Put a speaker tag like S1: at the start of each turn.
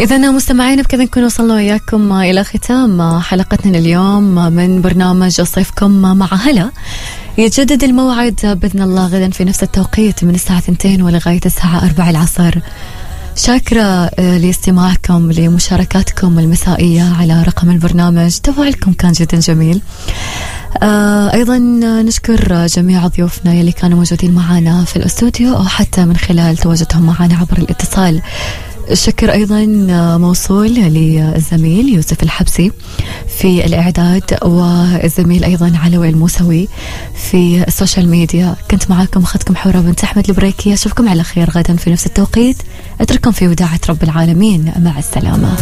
S1: إذا مستمعين بكذا نكون وصلنا وياكم إلى ختام حلقتنا اليوم من برنامج صيفكم مع هلا. يتجدد الموعد بإذن الله غدا في نفس التوقيت من الساعة 2 ولغاية الساعة 4 العصر. شاكرة لاستماعكم لمشاركاتكم المسائية على رقم البرنامج، تفاعلكم كان جدا جميل. أيضا نشكر جميع ضيوفنا يلي كانوا موجودين معنا في الاستوديو أو حتى من خلال تواجدهم معنا عبر الاتصال. الشكر أيضا موصول للزميل يوسف الحبسي في الإعداد، والزميل أيضا علوي الموسوي في السوشيال ميديا. كنت معاكم أختكم حورة بنت أحمد البريكي. أشوفكم على خير غدا في نفس التوقيت. أترككم في وداعة رب العالمين. مع السلامة.